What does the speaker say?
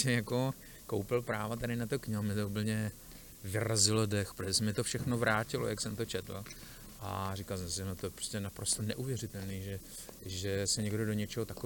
si jako koupil práva tady na to knihu, mi to úplně vyrazilo dech, protože se mi to všechno vrátilo, jak jsem to četl. A říkal jsem si, no to je prostě naprosto neuvěřitelný, že se někdo do něčeho takového